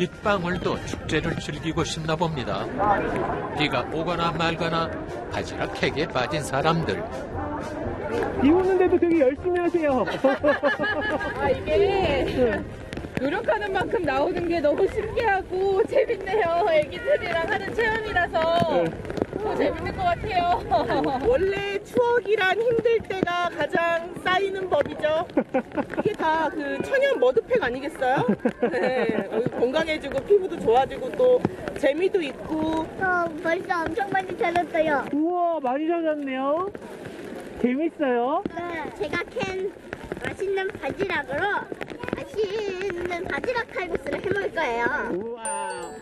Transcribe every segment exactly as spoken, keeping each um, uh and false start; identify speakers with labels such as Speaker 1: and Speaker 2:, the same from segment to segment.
Speaker 1: 빗방울도 축제를 즐기고 싶나 봅니다. 비가 오거나 말거나 바지락 팩에 빠진 사람들.
Speaker 2: 비 오는데도 되게 열심히 하세요.
Speaker 3: 아, 이게 노력하는 만큼 나오는 게 너무 신기하고 재밌네요. 애기들이랑 하는 체험이라서 더 재밌는 것 같아요.
Speaker 4: 원래 추억이란 힘들 때가 가장 쌓이는 법이죠. 이게 다 그 천연 머드팩 아니겠어요? 네, 건강해지고 피부도 좋아지고 또 재미도 있고.
Speaker 5: 저 벌써 엄청 많이 찾았어요.
Speaker 2: 우와, 많이 찾았네요. 재밌어요?
Speaker 5: 네, 제가 캔 맛있는 바지락으로 맛있는 바지락 칼국수를 해먹을 거예요.
Speaker 2: 우와.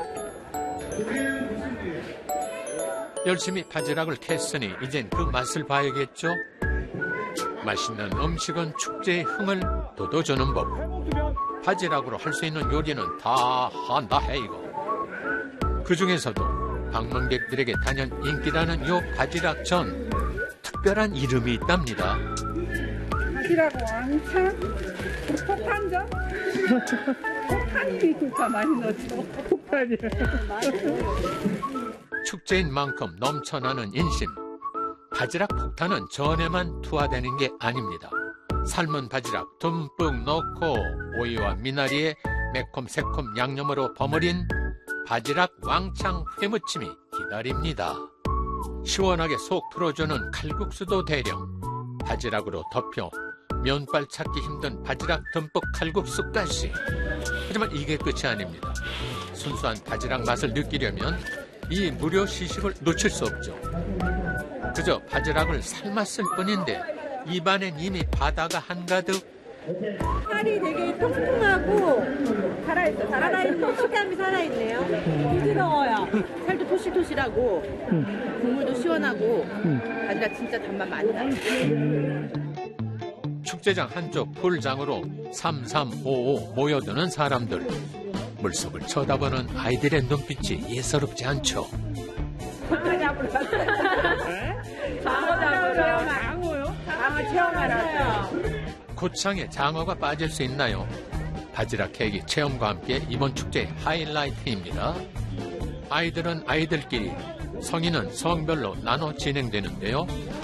Speaker 1: 열심히 바지락을 캤으니 이젠 그 맛을 봐야겠죠? 맛있는 음식은 축제의 흥을 돋워주는 법. 바지락으로 할 수 있는 요리는 다 한다 해 이거. 그 중에서도 방문객들에게 단연 인기라는 요 바지락전. 특별한 이름이 있답니다.
Speaker 3: 바지락 왕창? 폭탄전? 폭탄이 진짜 많이 넣죠.
Speaker 2: 폭탄이.
Speaker 1: 축제인 만큼 넘쳐나는 인심. 바지락 폭탄은 전에만 투하되는 게 아닙니다. 삶은 바지락 듬뿍 넣고 오이와 미나리에 매콤 새콤 양념으로 버무린 바지락 왕창 회무침이 기다립니다. 시원하게 속 풀어주는 칼국수도 대령. 바지락으로 덮여 면발 찾기 힘든 바지락 듬뿍 칼국수까지. 하지만 이게 끝이 아닙니다. 순수한 바지락 맛을 느끼려면 이 무료 시식을 놓칠 수 없죠. 그저 바지락을 삶았을 뿐인데 입안엔 이미 바다가 한가득.
Speaker 4: 살이 되게 통통하고 살아있어. 살아있는 식감이 살아있네요. 부드러워요. 살도 토실토실하고 국물도 시원하고 바지락 진짜 단맛 많이 나요.
Speaker 1: 축제장 한쪽 풀장으로 삼삼오오 모여드는 사람들. 물속을 쳐다보는 아이들의 눈빛이 예사롭지 않죠.
Speaker 4: 장어 잡으러 왔어요. 장어 잡으러. 장어요? 장어 체험하러 왔어요.
Speaker 1: 고창에 장어가 빠질 수 있나요? 바지락 캐기 체험과 함께 이번 축제의 하이라이트입니다. 아이들은 아이들끼리, 성인은 성별로 나눠 진행되는데요.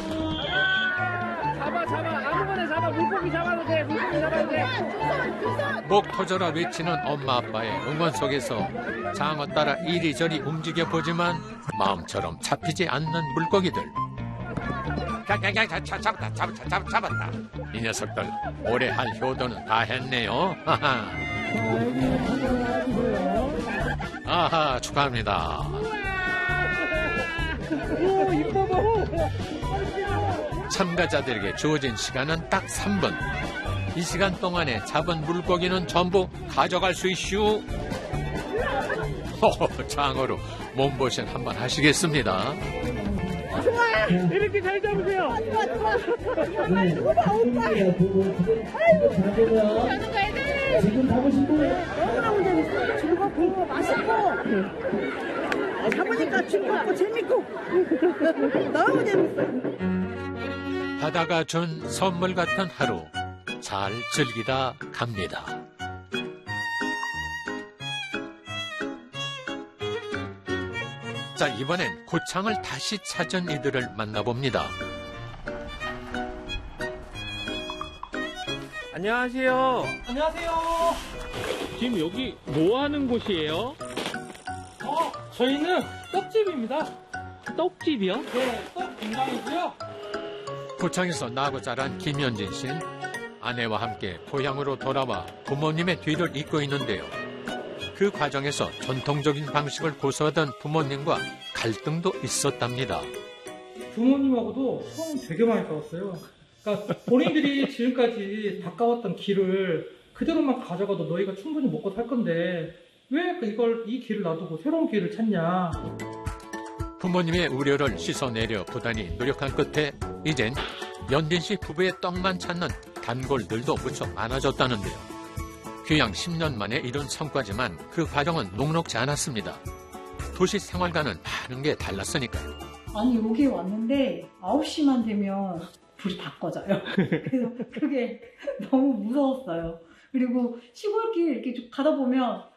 Speaker 2: 잡아, 잡아. 아무거나 잡아. 물고기 잡아도 돼. 물고기 잡아도 돼.
Speaker 1: 목 터져라 외치는 엄마 아빠의 응원 속에서 장어 따라 이리저리 움직여 보지만 마음처럼 잡히지 않는 물고기들. 야야야 잡았다 잡았다 잡, 잡았다. 이 녀석들 오래 할 효도는 다 했네요. 하하. 아하 축하합니다.
Speaker 2: 오, 이뻐 봐.
Speaker 1: 참가자들에게 주어진 시간은 딱 삼 분. 이 시간 동안에 잡은 물고기는 전부 가져갈 수 있슈. 허허, 장어로 몸보신 한번 하시겠습니다.
Speaker 2: 이렇게 잘 잡으세요.
Speaker 5: 지금 잡으신 분 너무너무 재밌어요. 즐겁고 맛있고 잡으니까 즐겁고 재밌고 너무 재밌어요.
Speaker 1: 바다가 준 선물 같은 하루 잘 즐기다 갑니다. 자, 이번엔 고창을 다시 찾은 이들을 만나봅니다.
Speaker 2: 안녕하세요.
Speaker 6: 안녕하세요.
Speaker 2: 지금 여기 뭐 하는 곳이에요?
Speaker 6: 어, 저희는 떡집입니다.
Speaker 2: 떡집이요?
Speaker 6: 네, 떡 공장이고요.
Speaker 1: 고창에서 나고 자란 김현진 씨는 아내와 함께 고향으로 돌아와 부모님의 뒤를 잇고 있는데요. 그 과정에서 전통적인 방식을 고수하던 부모님과 갈등도 있었답니다.
Speaker 6: 부모님하고도 처음 되게 많이 싸웠어요. 그러니까 본인들이 지금까지 닦아왔던 길을 그대로만 가져가도 너희가 충분히 먹고 살 건데 왜 이걸 이 길을 놔두고 새로운 길을 찾냐.
Speaker 1: 부모님의 우려를 씻어내려 부단히 노력한 끝에 이젠 연진 씨 부부의 떡만 찾는 단골들도 무척 많아졌다는데요. 귀양 십 년 만에 이룬 성과지만 그 과정은 녹록지 않았습니다. 도시 생활과는 많은 게 달랐으니까요.
Speaker 7: 아니 여기 왔는데 아홉 시만 되면 불이 다 꺼져요. 그래서 그게 너무 무서웠어요. 그리고 시골길 이렇게 쭉 가다 보면